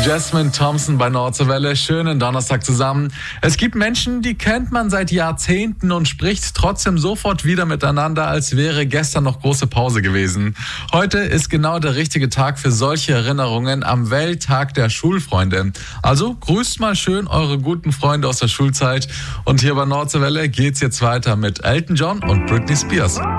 Jasmine Thompson bei Nordwelle. Schönen Donnerstag zusammen. Es gibt Menschen, die kennt man seit Jahrzehnten und spricht trotzdem sofort wieder miteinander, als wäre gestern noch große Pause gewesen. Heute ist genau der richtige Tag für solche Erinnerungen am Welttag der Schulfreunde. Also grüßt mal schön eure guten Freunde aus der Schulzeit. Und hier bei Nordwelle geht's jetzt weiter mit Elton John und Britney Spears.